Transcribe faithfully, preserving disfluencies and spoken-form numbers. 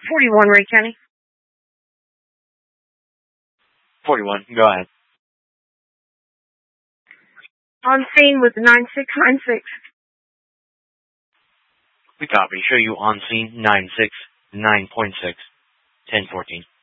forty-one, Ray County. forty-one, go ahead. On scene with nine six nine six. We copy. Show you on scene nine six nine point six. ten fourteen.